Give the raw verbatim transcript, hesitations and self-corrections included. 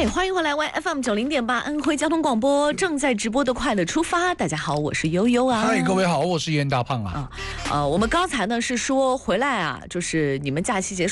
嗨，欢迎回来 Y F M 九零点八安徽交通广播正在直播的快乐出发。大家好，我是悠悠啊。 嗨，各位好，我是严大胖啊。 啊，呃，我们刚才呢是说回来啊，就是你们假期结束。